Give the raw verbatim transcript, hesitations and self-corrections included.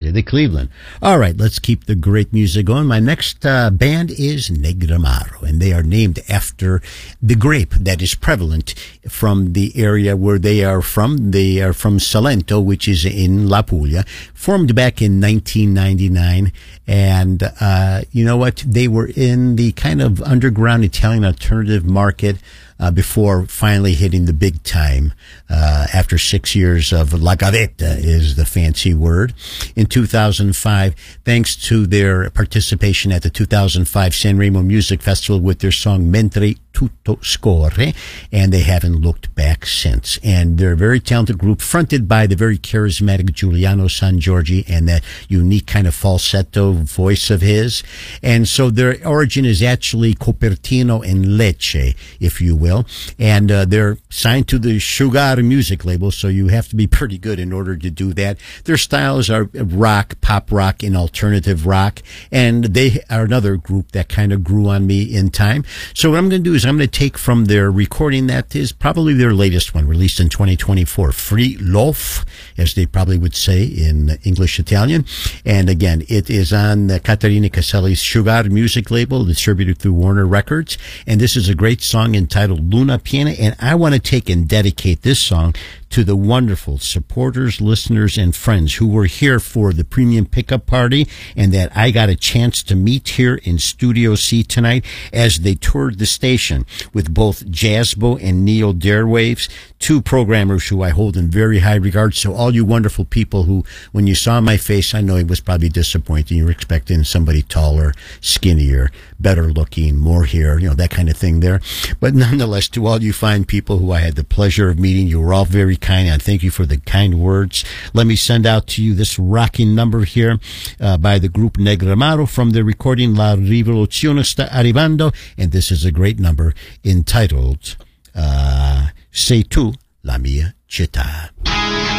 area de Cleveland. All right, let's keep the great music going. My next uh, band is Negramaro, and they are named after the grape that is prevalent from the area where they are from. They are from Salento, which is in La Puglia, formed back in nineteen ninety-nine. And uh, you know what? They were in the kind of underground Italian alternative market Uh, before finally hitting the big time uh, after six years of La Gavetta is the fancy word. In two thousand five, thanks to their participation at the two thousand five Sanremo Music Festival with their song Mentre Tutto Scorre, and they haven't looked back since. And they're a very talented group fronted by the very charismatic Giuliano Sangiorgi and that unique kind of falsetto voice of his. And so their origin is actually Copertino and Lecce, if you will. And uh, they're signed to the Sugar music label, so you have to be pretty good in order to do that. Their styles are rock, pop rock, and alternative rock, and they are another group that kind of grew on me in time. So what I'm going to do is I'm going to take from their recording that is probably their latest one, released in twenty twenty-four, Free Loaf, as they probably would say in English Italian. And again, it is on the Caterina Caselli's Sugar music label, distributed through Warner Records. And this is a great song entitled Luna Piena, and I want to take and dedicate this song to the wonderful supporters, listeners, and friends who were here for the premium pickup party and that I got a chance to meet here in Studio C tonight as they toured the station with both Jazzbo and Neil Darewaves, two programmers who I hold in very high regard. So all you wonderful people who, when you saw my face, I know it was probably disappointing. You were expecting somebody taller, skinnier, better looking, more hair, you know, that kind of thing there. But nonetheless, to all you fine people who I had the pleasure of meeting, you were all very kind, and thank you for the kind words. Let me send out to you this rocking number here uh, by the group Negramaro from the recording La Rivoluzione sta arrivando, and this is a great number entitled uh, Sei tu la mia città.